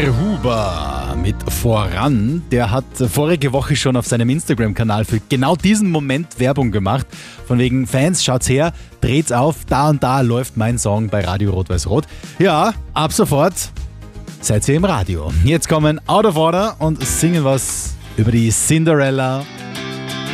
Der Huber mit Voran, der hat vorige Woche schon auf seinem Instagram-Kanal für genau diesen Moment Werbung gemacht. Von wegen Fans, schaut's her, dreht's auf, da und da läuft mein Song bei Radio Rot-Weiß-Rot. Ja, ab sofort seid ihr im Radio. Jetzt kommen Out of Order und singen was über die Cinderella